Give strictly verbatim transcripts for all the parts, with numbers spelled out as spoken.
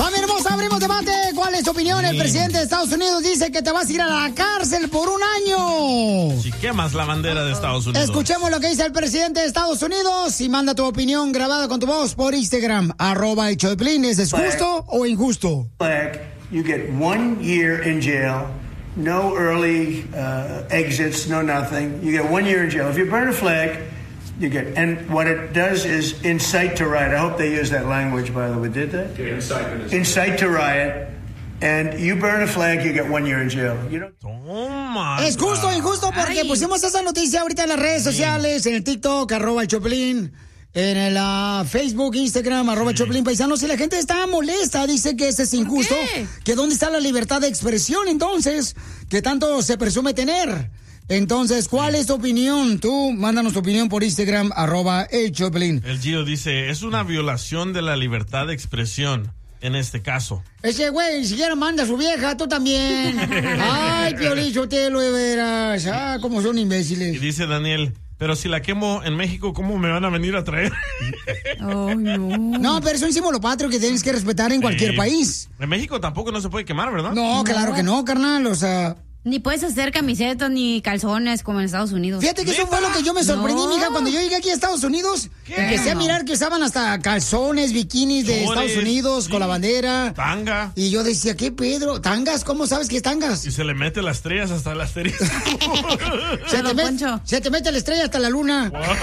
Familia hermosa, abrimos debate. ¿Cuál es tu opinión? El presidente de Estados Unidos dice que te vas a ir a la cárcel por un año. Si quemas la bandera de Estados Unidos. Escuchemos lo que dice el presidente de Estados Unidos y manda tu opinión grabada con tu voz por Instagram, arroba el show de Piolín. ¿Es justo o injusto? You get one year in jail, no early uh, exits, no nothing. You get one year in jail. If you burn a flag, you get, and what it does is incite to riot. I hope they use that language, by the way. Did they? Yeah, incitement. Incite to riot. And you burn a flag, you get one year in jail. You know? Toma. Es justo o injusto porque Ay. pusimos esa noticia ahorita en las redes sociales, en el TikTok, arroba el Choplin, en el uh, Facebook, Instagram, arroba el Choplin Paisanos, y la gente está molesta, dice que ese es injusto, que dónde está la libertad de expresión entonces, que tanto se presume tener. Entonces, ¿cuál es tu opinión? Tú, mándanos tu opinión por Instagram, arroba el Choplin. El Gio dice, es una violación de la libertad de expresión. En este caso. Ese güey ni siquiera manda a su vieja, tú también. Ay, Piolín Sotelo, de veras. Ah, cómo son imbéciles. Y dice Daniel, pero si la quemo en México, ¿cómo me van a venir a traer? Oh, no. No, pero es un símbolo patrio que tienes que respetar en cualquier sí. país. En México tampoco no se puede quemar, ¿verdad? No, no, claro que no, carnal, o sea... Ni puedes hacer camisetas ni calzones como en Estados Unidos. Fíjate que eso fue lo que yo me sorprendí, no. mija, cuando yo llegué aquí a Estados Unidos. ¿Qué? Empecé a mirar que usaban hasta calzones, bikinis de Chores, Estados Unidos, sí. con la bandera. Tanga. Y yo decía, ¿qué, Pedro? ¿Tangas? ¿Cómo sabes que es tangas? Y se le mete las estrellas hasta la estrella. se, te met, se te mete la estrella hasta la luna. Wow.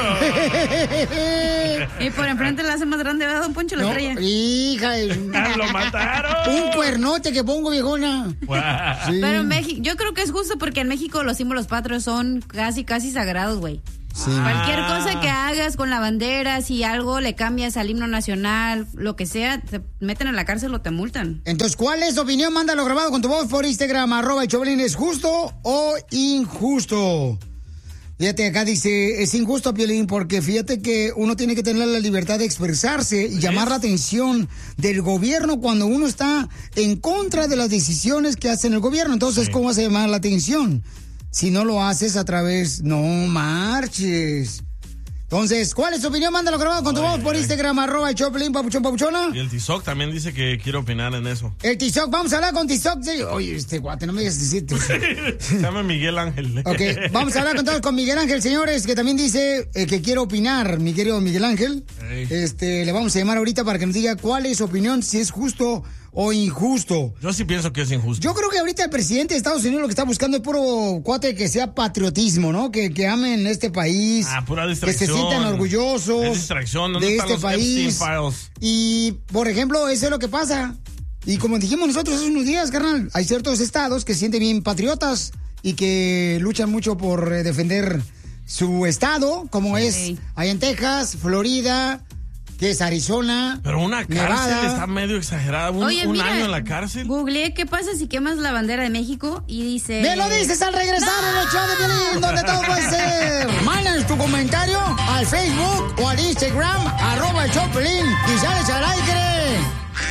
Y por enfrente la hace más grande, ¿verdad, don Poncho, la no, estrella? Hija, ¡lo mataron! Un cuernote que pongo, viejona. Wow. Sí. Pero en México, yo creo que es justo porque en México los símbolos patrios son casi, casi sagrados, güey. Sí. Cualquier cosa que hagas con la bandera, si algo le cambias al himno nacional, lo que sea, te meten a la cárcel o te multan. Entonces, ¿cuál es tu opinión? Mándalo grabado con tu voz por Instagram, arroba el Choplin. ¿Es justo o injusto? Fíjate, acá dice, es injusto, Piolín, porque fíjate que uno tiene que tener la libertad de expresarse y llamar la atención del gobierno cuando uno está en contra de las decisiones que hace el gobierno. Entonces, sí. ¿cómo vas a llamar la atención? Si no lo haces a través, no marches. Entonces, ¿cuál es tu opinión? Mándalo grabado con tu voz por Instagram, arroba el Choplin, papuchón, papuchona. Y el Tizoc también dice que quiere opinar en eso. El Tizoc, vamos a hablar con Tizoc. Oye, este guate, no me digas decir. Se llama Miguel Ángel. Ok, vamos a hablar con todos con Miguel Ángel, señores, que también dice eh, que quiere opinar, mi querido Miguel Ángel. Hey. Este, le vamos a llamar ahorita para que nos diga cuál es su opinión, si es justo o injusto. Yo sí pienso que es injusto. Yo creo que ahorita el presidente de Estados Unidos lo que está buscando es puro cuate que sea patriotismo, ¿no? Que, que amen este país. Ah, pura distracción. Que se sientan orgullosos es distracción. ¿Dónde de están este los país. Epstein Files? Y, por ejemplo, eso es lo que pasa. Y como dijimos nosotros hace unos días, carnal, hay ciertos estados que se sienten bien patriotas y que luchan mucho por eh, defender su estado, como sí. es ahí en Texas, Florida, que es Arizona. Pero una cárcel Nevada. Está medio exagerada. Un, Oye, un mira, año en la cárcel. Googleé qué pasa si quemas la bandera de México y dice... ¡Me lo dices al regresar ¡No! en el show de Piolín, donde todo puede ser! Mándanos tu comentario al Facebook o al Instagram, arroba el show Piolín, y sales al aire.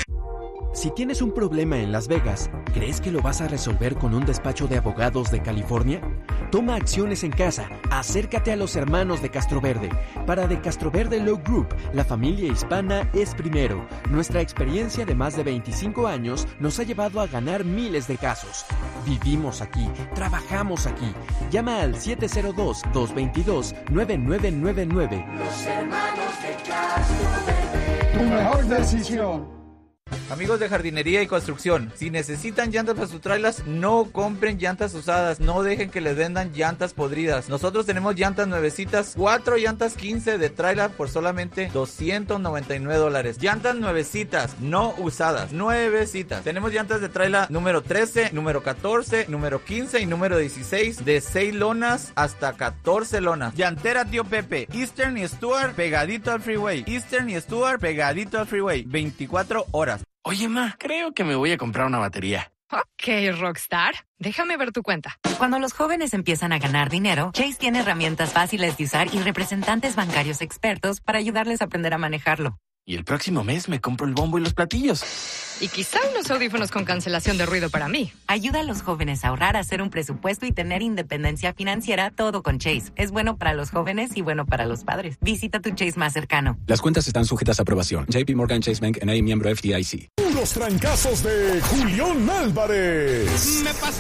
Si tienes un problema en Las Vegas, ¿crees que lo vas a resolver con un despacho de abogados de California? Toma acciones en casa. Acércate a los hermanos de Castroverde. Para De Castroverde Law Group, la familia hispana es primero. Nuestra experiencia de más de veinticinco años nos ha llevado a ganar miles de casos. Vivimos aquí, trabajamos aquí. Llama al siete cero dos, dos dos dos, nueve nueve nueve nueve. Los hermanos de Castroverde. Tu mejor decisión. Amigos de jardinería y construcción, si necesitan llantas para sus trailers, no compren llantas usadas, no dejen que les vendan llantas podridas. Nosotros tenemos llantas nuevecitas, cuatro llantas quince de trailer por solamente doscientos noventa y nueve dólares. Llantas nuevecitas, no usadas, nuevecitas. Tenemos llantas de trailer número trece, número catorce, número quince y número dieciséis, de seis lonas hasta catorce lonas. Llantera Tío Pepe, Eastern y Stuart pegadito al freeway. Eastern y Stuart pegadito al freeway, veinticuatro horas. Oye, ma, creo que me voy a comprar una batería. Ok, Rockstar. Déjame ver tu cuenta. Cuando los jóvenes empiezan a ganar dinero, Chase tiene herramientas fáciles de usar y representantes bancarios expertos para ayudarles a aprender a manejarlo. Y el próximo mes me compro el bombo y los platillos. Y quizá unos audífonos con cancelación de ruido para mí. Ayuda a los jóvenes a ahorrar, a hacer un presupuesto y tener independencia financiera, todo con Chase. Es bueno para los jóvenes y bueno para los padres. Visita tu Chase más cercano. Las cuentas están sujetas a aprobación. J P Morgan Chase Bank N A, miembro F D I C. Los trancazos de Julián Álvarez. Me pasa